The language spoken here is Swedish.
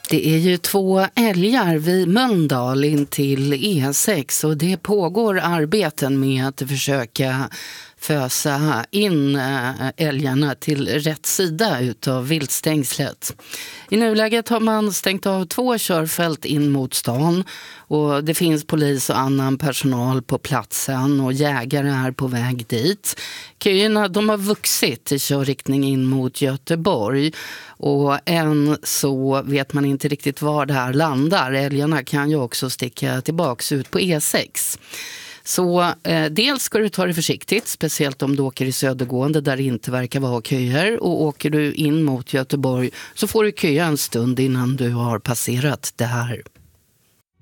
Det är ju 2 älgar vid Mölndal in till E6 och det pågår arbeten med att försöka fösa in älgarna till rätt sida utav viltstängslet. I nuläget har man stängt av 2 körfält in mot stan och det finns polis och annan personal på platsen och jägare är på väg dit. Köerna de har vuxit i körriktning in mot Göteborg och än så vet man inte riktigt var det här landar. Älgarna kan ju också sticka tillbaks ut på E6. Så dels ska du ta det försiktigt, speciellt om du åker i södergående där det inte verkar vara köer. Och åker du in mot Göteborg så får du köa en stund innan du har passerat det här.